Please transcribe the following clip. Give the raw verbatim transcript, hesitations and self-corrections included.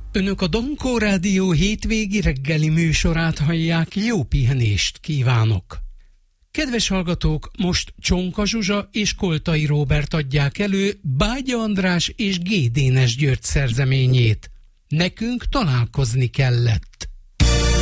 Önök a Donkó Rádió hétvégi reggeli műsorát hallják, jó pihenést kívánok! Kedves hallgatók, most Csonka Zsuzsa és Koltai Róbert adják elő Bágya András és G. Dénes György szerzeményét. Nekünk találkozni kellett.